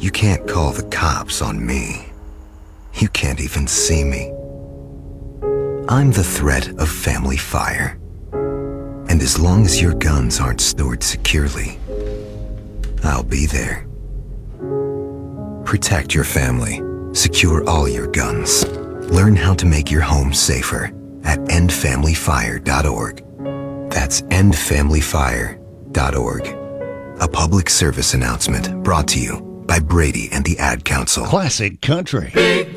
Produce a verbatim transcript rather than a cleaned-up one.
You can't call the cops on me. You can't even see me. I'm the threat of family fire. And as long as your guns aren't stored securely, I'll be there. Protect your family. Secure all your guns. Learn how to make your home safer at end family fire dot org. That's end family fire dot org. A public service announcement brought to you by Brady and the Ad Council. Classic country.